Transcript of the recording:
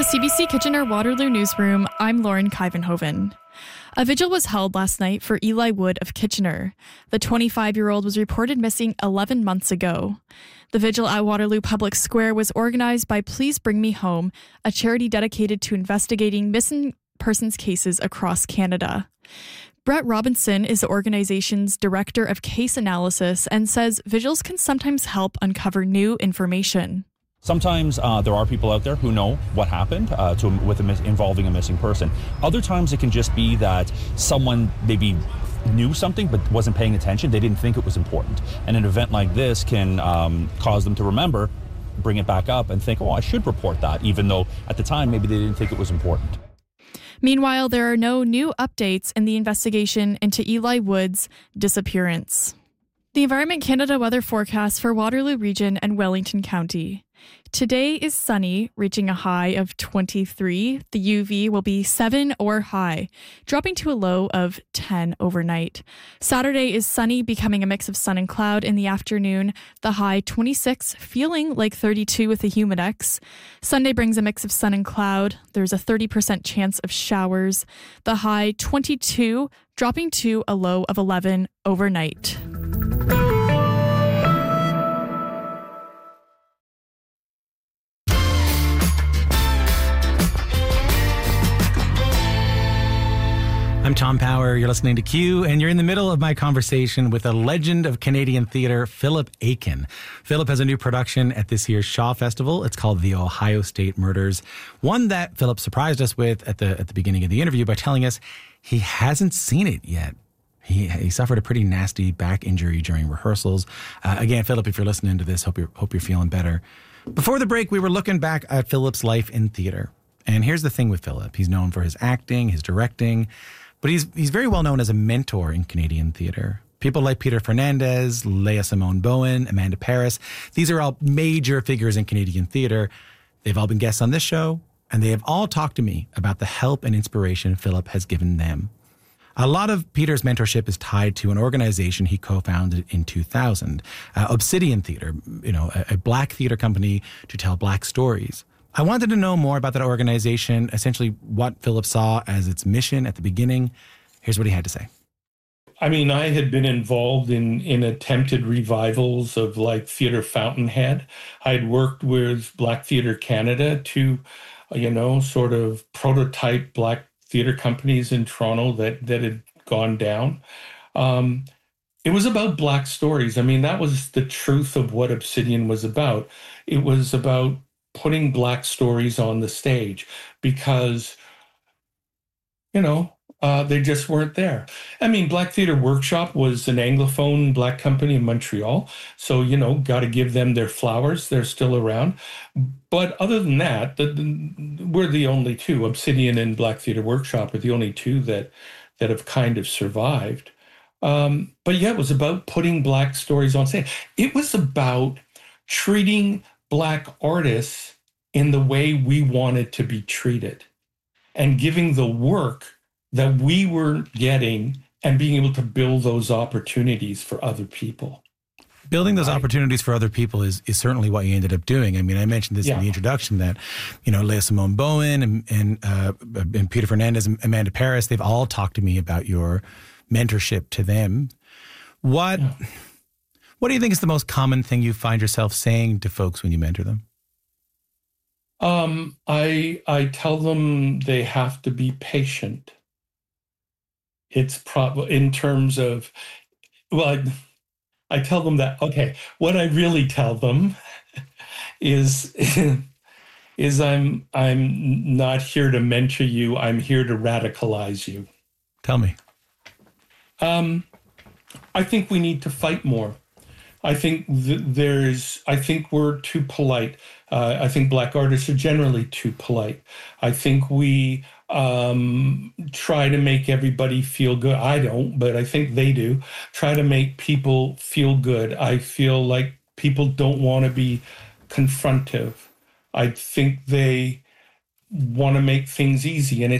CBC Kitchener-Waterloo Newsroom, I'm Lauren Kivenhoven. A vigil was held last night for Eli Wood of Kitchener. The 25-year-old was reported missing 11 months ago. The vigil at Waterloo Public Square was organized by Please Bring Me Home, a charity dedicated to investigating missing persons cases across Canada. Brett Robinson is the organization's director of case analysis and says vigils can sometimes help uncover new information. Sometimes there are people out there who know what happened involving a missing person. Other times it can just be that someone maybe knew something but wasn't paying attention. They didn't think it was important. And an event like this can cause them to remember, bring it back up and think, oh, I should report that, even though at the time maybe they didn't think it was important. Meanwhile, there are no new updates in the investigation into Eli Wood's disappearance. The Environment Canada weather forecast for Waterloo Region and Wellington County. Today is sunny, reaching a high of 23. The UV will be 7 or high, dropping to a low of 10 overnight. Saturday is sunny, becoming a mix of sun and cloud in the afternoon. The high 26, feeling like 32 with a humidex. Sunday brings a mix of sun and cloud. There's a 30% chance of showers. The high 22, dropping to a low of 11 overnight. I'm Tom Power. You're listening to Q, and you're in the middle of my conversation with a legend of Canadian theatre, Philip Aiken. Philip has a new production at this year's Shaw Festival. It's called The Ohio State Murders, one that Philip surprised us with at the beginning of the interview by telling us he hasn't seen it yet. He suffered a pretty nasty back injury during rehearsals. Again, Philip, if you're listening to this, hope you're feeling better. Before the break, we were looking back at Philip's life in theatre. And here's the thing with Philip. He's known for his acting, his directing, but he's very well known as a mentor in Canadian theatre. People like Peter Fernandez, Leah Simone Bowen, Amanda Paris, these are all major figures in Canadian theatre. They've all been guests on this show, and they have all talked to me about the help and inspiration Philip has given them. A lot of Peter's mentorship is tied to an organization he co-founded in 2000, Obsidian Theatre, a black theatre company to tell black stories. I wanted to know more about that organization, essentially what Philip saw as its mission at the beginning. Here's what he had to say. I mean, I had been involved in attempted revivals of like Theatre Fountainhead. I'd worked with Black Theatre Canada to, sort of prototype black theatre companies in Toronto that had gone down. It was about black stories. I mean, that was the truth of what Obsidian was about. It was about putting black stories on the stage because, they just weren't there. I mean, Black Theatre Workshop was an Anglophone black company in Montreal. So, got to give them their flowers. They're still around. But other than that, we're the only two. Obsidian and Black Theatre Workshop are the only two that have kind of survived. But yeah, it was about putting black stories on stage. It was about treating black artists in the way we wanted to be treated and giving the work that we were getting and being able to build those opportunities for other people. Building those opportunities for other people is certainly what you ended up doing. I mean, I mentioned this in the introduction that, Leah Simone Bowen and Peter Fernandez and Amanda Paris, they've all talked to me about your mentorship to them. What do you think is the most common thing you find yourself saying to folks when you mentor them? I tell them they have to be patient. It's probably in terms of, I tell them that, okay, what I really tell them is I'm not here to mentor you, I'm here to radicalize you. Tell me. I think we need to fight more. I think we're too polite. I think black artists are generally too polite. I think we try to make everybody feel good. I don't, but I think they do. Try to make people feel good. I feel like people don't want to be confrontive. I think they want to make things easy, and